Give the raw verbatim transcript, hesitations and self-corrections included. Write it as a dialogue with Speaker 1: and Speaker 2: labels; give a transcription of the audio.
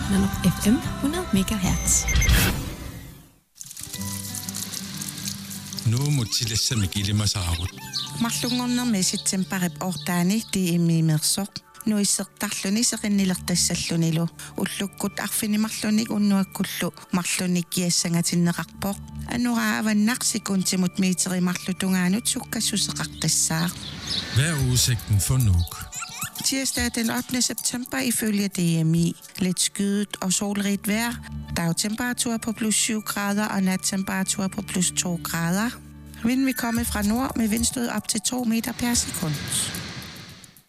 Speaker 1: Nano F M hundrede megahertz.
Speaker 2: Nu mutsilassa mikilimasaarut.
Speaker 3: Mарлунгорнэрми ситсемпарип ортаани тииммиимерсоқ нуиссертарлүни сеқиннилертассаллунилу уллуккут арфинимарлуник уннуаккуллу марлуник киассангатиннеқарпоқ анурааваннарсикунтимут миитеримарлутунгаанут суккассусеқартассаа.
Speaker 2: Hvad er udsigten for Nuuk?
Speaker 3: Tirsdag den ottende september ifølge D M I. Lidt skyet og solrigt vejr. Dagtemperatur på plus syv grader og nattemperatur på plus to grader. Vinden vil komme fra nord med vindstød op til to meter per sekund.